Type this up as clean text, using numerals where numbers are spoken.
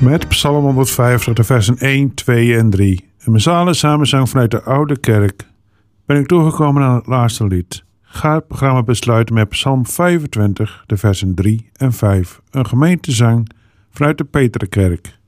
Met Psalm 150, de versen 1, 2 en 3. Een massale samenzang vanuit de Oude Kerk. Ben ik toegekomen aan het laatste lied. Ga het programma besluiten met Psalm 25, de versen 3 en 5. Een gemeentezang vanuit de Peterkerk.